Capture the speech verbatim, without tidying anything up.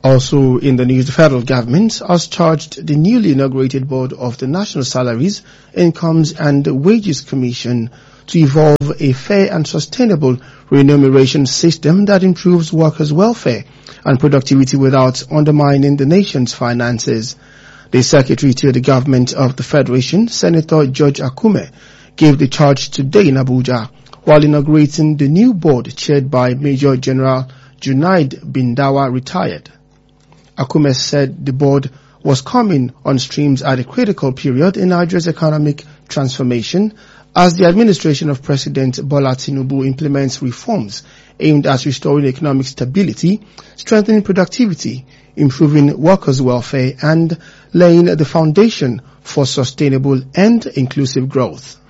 Also in the news, the federal government has charged the newly inaugurated board of the National Salaries, Incomes and Wages Commission to evolve a fair and sustainable remuneration system that improves workers' welfare and productivity without undermining the nation's finances. The Secretary to the Government of the Federation, Senator George Akume, gave the charge today in Abuja while inaugurating the new board chaired by Major General Junaid Bindawa, retired. Akume said the board was coming on streams at a critical period in Nigeria's economic transformation as the administration of President Bola Tinubu implements reforms aimed at restoring economic stability, strengthening productivity, improving workers' welfare, and laying the foundation for sustainable and inclusive growth.